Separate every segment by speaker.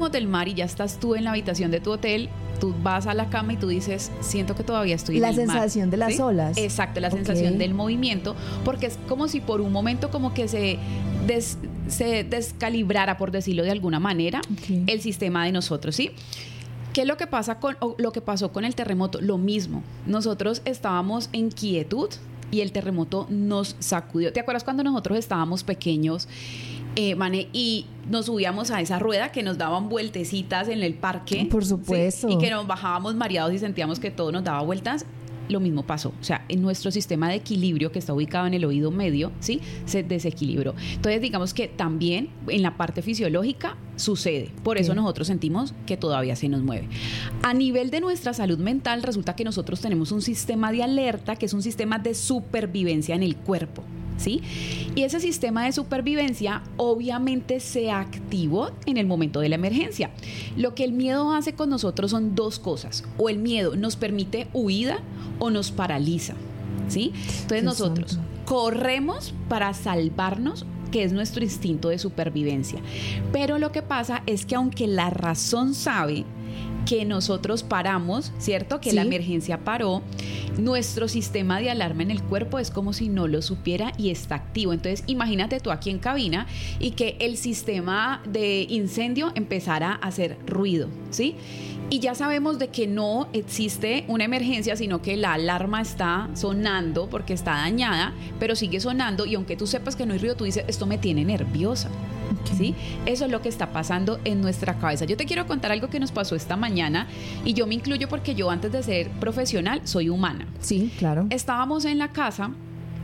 Speaker 1: del mar y ya estás tú en la habitación de tu hotel, tú vas a la cama y tú dices, siento que todavía estoy en el mar.
Speaker 2: La sensación de las olas.
Speaker 1: Exacto, la sensación del movimiento, porque es como si por un momento como que se descalibrara, por decirlo de alguna manera, el sistema de nosotros, ¿sí? ¿Qué es lo que pasa lo que pasó con el terremoto? Lo mismo. Nosotros estábamos en quietud y el terremoto nos sacudió. ¿Te acuerdas cuando nosotros estábamos pequeños, Mane, y nos subíamos a esa rueda que nos daban vueltecitas en el parque?
Speaker 2: Por supuesto.
Speaker 1: ¿sí? Y que nos bajábamos mareados y sentíamos que todo nos daba vueltas. Lo mismo pasó, o sea, en nuestro sistema de equilibrio que está ubicado en el oído medio, ¿sí? Se desequilibró. Entonces, digamos que también en la parte fisiológica sucede. Por eso nosotros sentimos que todavía se nos mueve. A nivel de nuestra salud mental, resulta que nosotros tenemos un sistema de alerta que es un sistema de supervivencia en el cuerpo, ¿sí? Y ese sistema de supervivencia obviamente se activó en el momento de la emergencia. Lo que el miedo hace con nosotros son dos cosas. O el miedo nos permite huida o nos paraliza, ¿sí? Entonces nosotros corremos para salvarnos, que es nuestro instinto de supervivencia. Pero lo que pasa es que aunque la razón sabe que nosotros paramos, ¿cierto? Que la emergencia paró, nuestro sistema de alarma en el cuerpo es como si no lo supiera y está activo. Entonces, imagínate tú aquí en cabina y que el sistema de incendio empezara a hacer ruido, ¿sí? Y ya sabemos de que no existe una emergencia, sino que la alarma está sonando porque está dañada, pero sigue sonando y aunque tú sepas que no hay ruido, tú dices, esto me tiene nerviosa. ¿Sí? Eso es lo que está pasando en nuestra cabeza. Yo te quiero contar algo que nos pasó esta mañana y yo me incluyo porque yo antes de ser profesional soy humana.
Speaker 2: Sí, claro.
Speaker 1: Estábamos en la casa,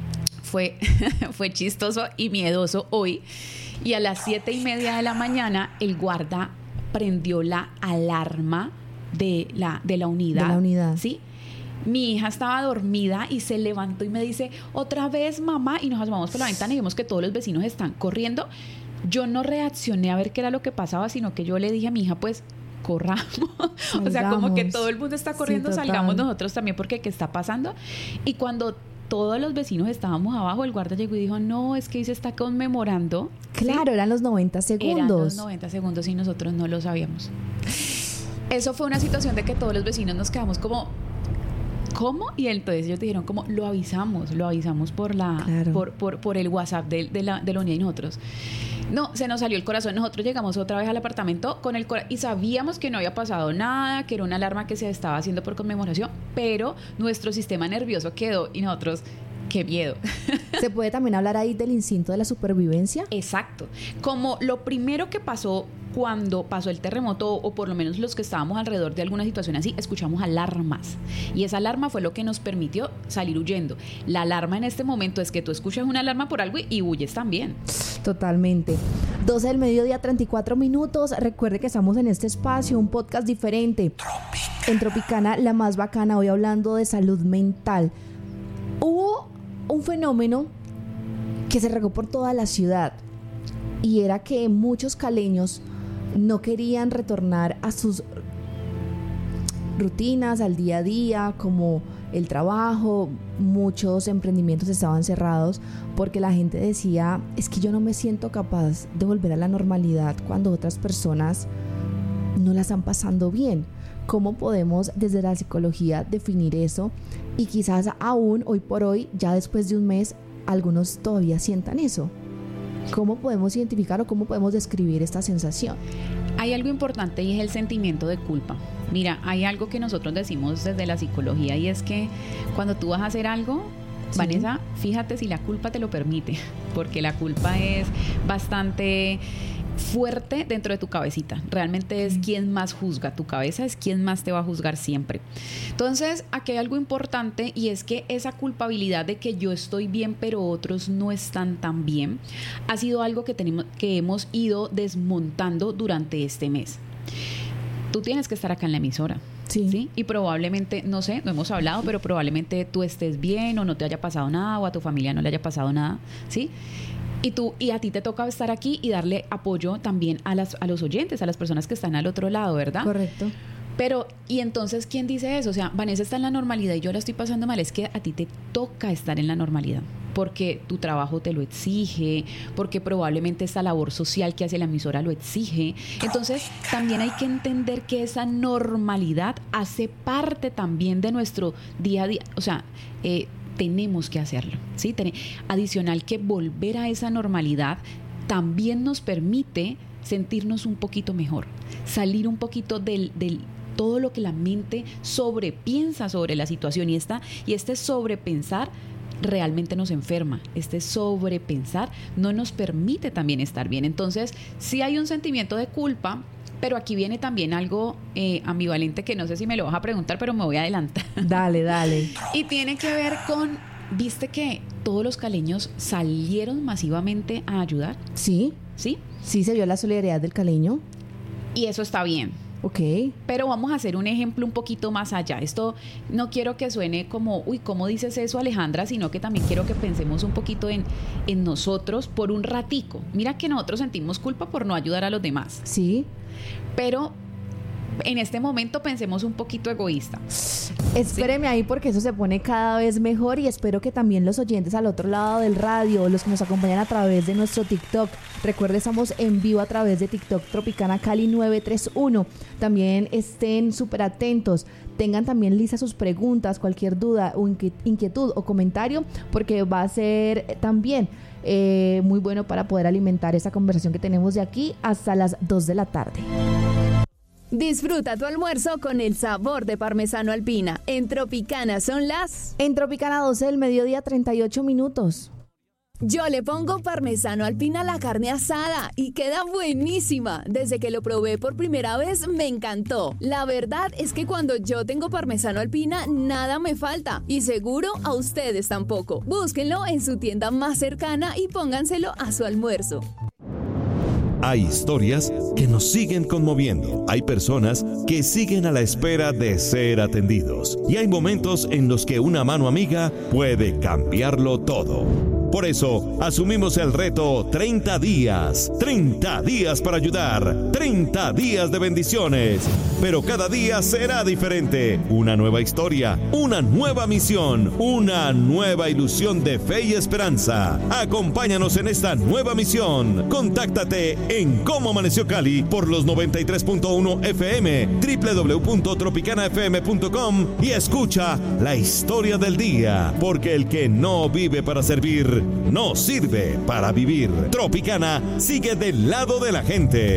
Speaker 1: fue chistoso y miedoso hoy, y a las 7:30 de la mañana el guarda prendió la alarma de la unidad.
Speaker 2: De la unidad.
Speaker 1: ¿Sí? Mi hija estaba dormida y se levantó y me dice, otra vez mamá, y nos asomamos por la ventana y vemos que todos los vecinos están corriendo. Yo no reaccioné a ver qué era lo que pasaba, sino que yo le dije a mi hija, pues, corramos. O sea, como que todo el mundo está corriendo, salgamos nosotros también, porque ¿qué está pasando? Y cuando todos los vecinos estábamos abajo, el guarda llegó y dijo, no, es que se está conmemorando.
Speaker 2: Claro, ¿sí? Eran los 90 segundos.
Speaker 1: Eran los 90 segundos y nosotros no lo sabíamos. Eso fue una situación de que todos los vecinos nos quedamos como, ¿cómo? Y entonces ellos dijeron como, lo avisamos por por el WhatsApp de la unidad y nosotros. No, se nos salió el corazón. Nosotros llegamos otra vez al apartamento con el corazón y sabíamos que no había pasado nada, que era una alarma que se estaba haciendo por conmemoración, pero nuestro sistema nervioso quedó y nosotros, qué miedo.
Speaker 2: ¿Se puede también hablar ahí del instinto de la supervivencia?
Speaker 1: Exacto. Como lo primero que pasó cuando pasó el terremoto, o por lo menos los que estábamos alrededor de alguna situación así, escuchamos alarmas. Y esa alarma fue lo que nos permitió salir huyendo. La alarma en este momento es que tú escuchas una alarma por algo y huyes también.
Speaker 2: Totalmente. 12 del mediodía, 34 minutos. Recuerde que estamos en este espacio, un podcast diferente. En Tropicana, la más bacana, hoy hablando de salud mental. Hubo un fenómeno que se regó por toda la ciudad y era que muchos caleños no querían retornar a sus rutinas, al día a día, como el trabajo. Muchos emprendimientos estaban cerrados porque la gente decía, es que yo no me siento capaz de volver a la normalidad cuando otras personas no la están pasando bien. ¿Cómo podemos desde la psicología definir eso? Y quizás aún hoy por hoy, ya después de un mes, algunos todavía sientan eso. ¿Cómo podemos identificar o cómo podemos describir esta sensación?
Speaker 1: Hay algo importante y es el sentimiento de culpa. Mira, hay algo que nosotros decimos desde la psicología y es que cuando tú vas a hacer algo, sí, Vanessa, fíjate si la culpa te lo permite, porque la culpa es bastante fuerte dentro de tu cabecita. Realmente es quien más juzga. Tu cabeza es quien más te va a juzgar siempre. Entonces, aquí hay algo importante y es que esa culpabilidad de que yo estoy bien pero otros no están tan bien ha sido algo que hemos ido desmontando durante este mes. Tú tienes que estar acá en la emisora. Sí. Y probablemente, no sé, no hemos hablado, pero probablemente tú estés bien o no te haya pasado nada o a tu familia no le haya pasado nada, ¿sí? Y a ti te toca estar aquí y darle apoyo también a los oyentes, a las personas que están al otro lado, ¿verdad?
Speaker 2: Correcto.
Speaker 1: Pero, ¿y entonces quién dice eso? O sea, Vanessa está en la normalidad y yo la estoy pasando mal. Es que a ti te toca estar en la normalidad, porque tu trabajo te lo exige, porque probablemente esta labor social que hace la emisora lo exige. Entonces, también hay que entender que esa normalidad hace parte también de nuestro día a día. O sea, tenemos que hacerlo, ¿sí? Adicional que volver a esa normalidad también nos permite sentirnos un poquito mejor, salir un poquito del todo lo que la mente sobrepiensa sobre la situación, y este sobrepensar realmente nos enferma. Este sobrepensar no nos permite también estar bien. Entonces, sí hay un sentimiento de culpa, pero aquí viene también algo ambivalente que no sé si me lo vas a preguntar, pero me voy a adelantar.
Speaker 2: Dale.
Speaker 1: Y tiene que ver con, ¿viste que todos los caleños salieron masivamente a ayudar?
Speaker 2: Sí.
Speaker 1: ¿Sí?
Speaker 2: Sí, se vio la solidaridad del caleño.
Speaker 1: Y eso está bien.
Speaker 2: Ok.
Speaker 1: Pero vamos a hacer un ejemplo un poquito más allá. Esto no quiero que suene como, uy, ¿cómo dices eso, Alejandra? Sino que también quiero que pensemos un poquito en nosotros por un ratico. Mira que nosotros sentimos culpa por no ayudar a los demás.
Speaker 2: Sí.
Speaker 1: Pero en este momento pensemos un poquito egoísta.
Speaker 2: Espéreme ahí, porque eso se pone cada vez mejor, y espero que también los oyentes al otro lado del radio, los que nos acompañan a través de nuestro TikTok, recuerde, estamos en vivo a través de TikTok Tropicana Cali 931, también estén súper atentos, tengan también listas sus preguntas, cualquier duda o inquietud o comentario, porque va a ser también muy bueno para poder alimentar esa conversación que tenemos de aquí hasta las 2 de la tarde.
Speaker 3: Disfruta tu almuerzo con el sabor de parmesano Alpina. En Tropicana son las...
Speaker 2: En Tropicana 12 del mediodía, 38 minutos.
Speaker 3: Yo le pongo parmesano Alpina a la carne asada y queda buenísima. Desde que lo probé por primera vez me encantó. La verdad es que cuando yo tengo parmesano Alpina nada me falta, y seguro a ustedes tampoco. Búsquenlo en su tienda más cercana y pónganselo a su almuerzo.
Speaker 4: Hay historias que nos siguen conmoviendo. Hay personas que siguen a la espera de ser atendidos. Y hay momentos en los que una mano amiga puede cambiarlo todo. Por eso, asumimos el reto 30 días. 30 días para ayudar. 30 días de bendiciones. Pero cada día será diferente. Una nueva historia, una nueva misión, una nueva ilusión de fe y esperanza. Acompáñanos en esta nueva misión. Contáctate en Cómo Amaneció Cali por los 93.1 FM, www.tropicanafm.com, y escucha la historia del día. Porque el que no vive para servir, no sirve para vivir. Tropicana sigue del lado de la gente.